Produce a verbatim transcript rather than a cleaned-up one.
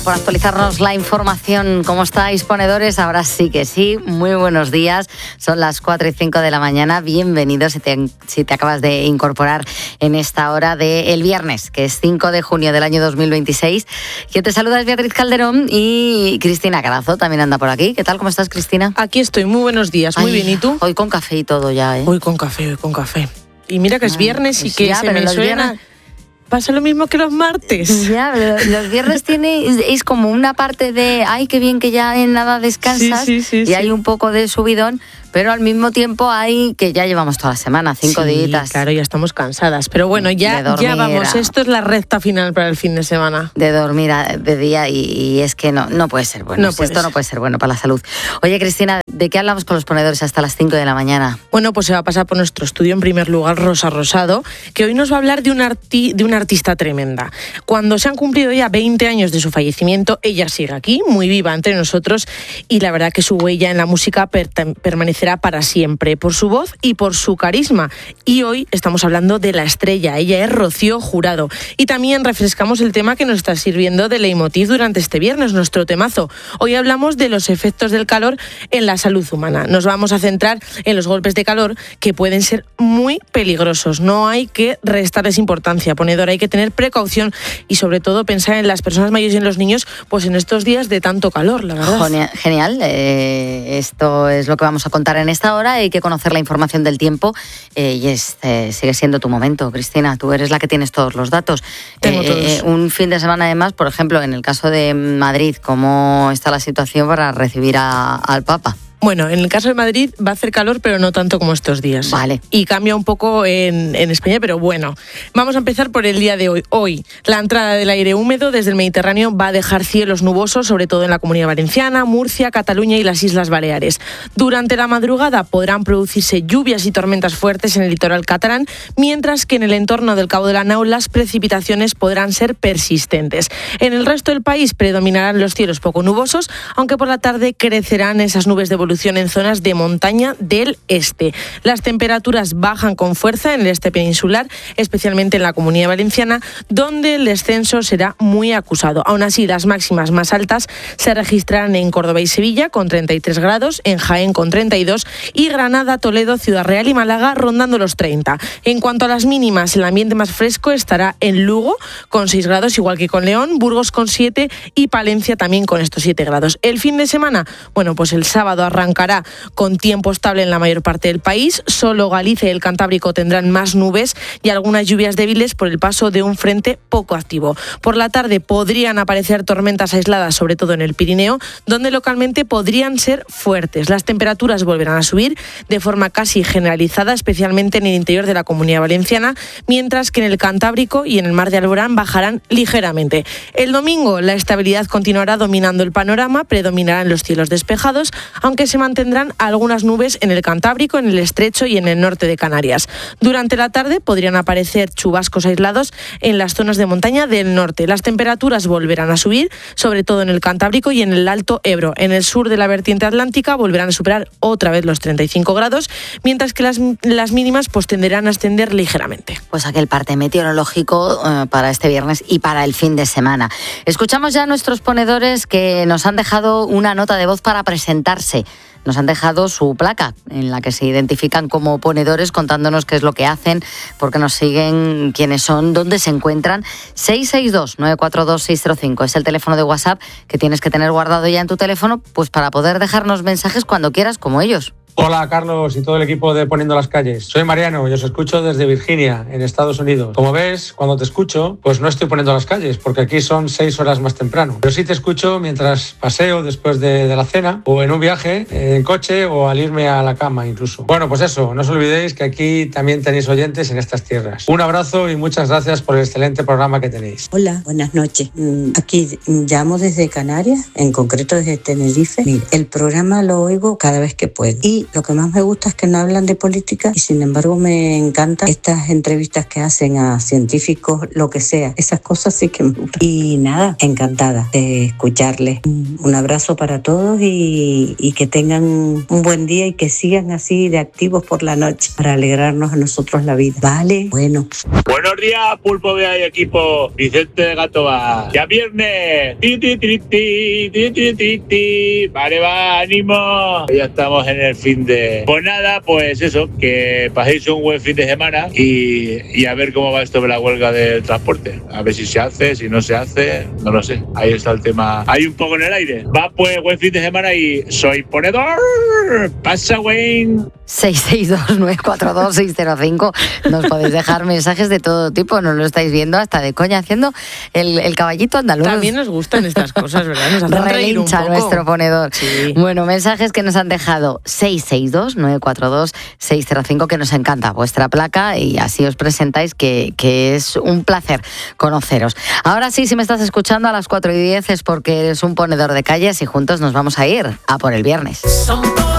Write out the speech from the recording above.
Por actualizarnos la información. ¿Cómo estáis, ponedores? Ahora sí que sí, muy buenos días. Son las cuatro y cinco de la mañana. Bienvenidos si te, si te acabas de incorporar en esta hora del viernes, que es cinco de junio del año dos mil veintiséis. Quien te saluda es Beatriz Calderón y Cristina Carazo también anda por aquí. ¿Qué tal? ¿Cómo estás, Cristina? Aquí estoy, muy buenos días, muy Ay, bien. ¿Y tú? Hoy con café y todo ya, ¿eh? Hoy con café, hoy con café. Y mira que es viernes pues y que ya, se pero me los suena... viernes... Pasa lo mismo que los martes. Ya, los viernes tiene, es como una parte de, ay, qué bien que ya en nada descansas, sí, sí, sí, y sí. hay un poco de subidón, pero al mismo tiempo hay que ya llevamos toda la semana, cinco sí, días. Claro, ya estamos cansadas. Pero bueno, ya, dormir, ya vamos, esto es la recta final para el fin de semana. De dormir de día y, y es que no, no puede ser bueno. No puede esto ser. no puede ser bueno para la salud. Oye, Cristina, ¿de qué hablamos con los ponedores hasta las cinco de la mañana? Bueno, pues se va a pasar por nuestro estudio en primer lugar Rosa Rosado, que hoy nos va a hablar de, un arti- de una artista tremenda. Cuando se han cumplido ya veinte años de su fallecimiento, ella sigue aquí, muy viva entre nosotros, y la verdad que su huella en la música per- permanecerá para siempre, por su voz y por su carisma. Y hoy estamos hablando de la estrella, ella es Rocío Jurado. Y también refrescamos el tema que nos está sirviendo de leitmotiv durante este viernes, nuestro temazo. Hoy hablamos de los efectos del calor en la salud humana. Nos vamos a centrar en los golpes de calor, que pueden ser muy peligrosos. No hay que restarles importancia, ponedor, hay que tener precaución y sobre todo pensar en las personas mayores y en los niños, pues en estos días de tanto calor, la verdad. Genial, eh, esto es lo que vamos a contar en esta hora. Hay que conocer la información del tiempo eh, y este sigue siendo tu momento, Cristina. Tú eres la que tienes todos los datos. Tengo eh, todos. Eh, un fin de semana además, por ejemplo, en el caso de Madrid, ¿cómo está la situación para recibir a, al Papa? Bueno, en el caso de Madrid va a hacer calor, pero no tanto como estos días. Vale. Y cambia un poco en, en España, pero bueno. Vamos a empezar por el día de hoy. Hoy, la entrada del aire húmedo desde el Mediterráneo va a dejar cielos nubosos, sobre todo en la Comunidad Valenciana, Murcia, Cataluña y las Islas Baleares. Durante la madrugada podrán producirse lluvias y tormentas fuertes en el litoral catalán, mientras que en el entorno del Cabo de la Nau las precipitaciones podrán ser persistentes. En el resto del país predominarán los cielos poco nubosos, aunque por la tarde crecerán esas nubes de evolución en zonas de montaña del este. Las temperaturas bajan con fuerza en el este peninsular, especialmente en la Comunidad Valenciana, donde el descenso será muy acusado. Aún así, las máximas más altas se registrarán en Córdoba y Sevilla con treinta y tres grados, en Jaén con treinta y dos y Granada, Toledo, Ciudad Real y Málaga rondando los treinta. En cuanto a las mínimas, el ambiente más fresco estará en Lugo con seis grados, igual que con León, Burgos con siete y Palencia también con estos siete grados. El fin de semana, bueno, pues el sábado arranca Arrancará con tiempo estable en la mayor parte del país. Solo Galicia y el Cantábrico tendrán más nubes y algunas lluvias débiles por el paso de un frente poco activo. Por la tarde podrían aparecer tormentas aisladas, sobre todo en el Pirineo, donde localmente podrían ser fuertes. Las temperaturas volverán a subir de forma casi generalizada, especialmente en el interior de la Comunidad Valenciana, mientras que en el Cantábrico y en el Mar de Alborán bajarán ligeramente. El domingo la estabilidad continuará dominando el panorama, predominarán los cielos despejados, aunque se mantendrán algunas nubes en el Cantábrico, en el Estrecho y en el norte de Canarias. Durante la tarde podrían aparecer chubascos aislados en las zonas de montaña del norte. Las temperaturas volverán a subir, sobre todo en el Cantábrico y en el Alto Ebro. En el sur de la vertiente atlántica volverán a superar otra vez los treinta y cinco grados, mientras que las, las mínimas pues tenderán a ascender ligeramente. Pues aquel parte meteorológico eh, para este viernes y para el fin de semana. Escuchamos ya a nuestros ponedores que nos han dejado una nota de voz para presentarse. Nos han dejado su placa en la que se identifican como ponedores, contándonos qué es lo que hacen, por qué nos siguen, quiénes son, dónde se encuentran. seis seis dos, nueve cuatro dos, seis cero cinco es el teléfono de WhatsApp que tienes que tener guardado ya en tu teléfono, pues para poder dejarnos mensajes cuando quieras, como ellos. Hola Carlos y todo el equipo de Poniendo las Calles. Soy Mariano y os escucho desde Virginia, en Estados Unidos. Como ves, cuando te escucho, pues no estoy poniendo las calles, porque aquí son seis horas más temprano. Pero sí te escucho mientras paseo después de, de la cena, o en un viaje, en coche, o al irme a la cama incluso. Bueno, pues eso, no os olvidéis que aquí también tenéis oyentes en estas tierras. Un abrazo y muchas gracias por el excelente programa que tenéis. Hola, buenas noches. Aquí llamo desde Canarias, en concreto desde Tenerife. Mire, el programa lo oigo cada vez que puedo. Y mí lo que más me gusta es que no hablan de política y sin embargo me encantan estas entrevistas que hacen a científicos, lo que sea. Esas cosas sí que me gustan. Y nada, encantada de escucharles. Un abrazo para todos y, y que tengan un buen día y que sigan así de activos por la noche para alegrarnos a nosotros la vida. Vale, bueno. Buenos días, Pulpo Vea y equipo. Vicente de Gatova. Ya viernes. Ti, ti, ti, ti, ti, ti, ti, ti. Vale, va, ánimo. Ya estamos en el fin de... Pues nada, pues eso, que paséis un buen fin de semana y, y a ver cómo va esto de la huelga del transporte. A ver si se hace, si no se hace, no lo sé. Ahí está el tema. Hay un poco en el aire. Va, pues, buen fin de semana y soy ponedor. Pasa, Wayne. seis seis dos, nueve cuatro dos, seis cero cinco. Nos podéis dejar mensajes de todo tipo, nos lo estáis viendo hasta de coña haciendo el, el caballito andaluz. También nos gustan estas cosas, ¿verdad? Nos hacen reír un poco. Nuestro ponedor. Sí. Bueno, mensajes que nos han dejado seis seis dos, nueve cuatro dos, seis cero cinco, que nos encanta vuestra placa y así os presentáis, que, que es un placer conoceros. Ahora sí, si me estás escuchando a las cuatro y diez es porque eres un ponedor de calles y juntos nos vamos a ir a por el viernes. Son por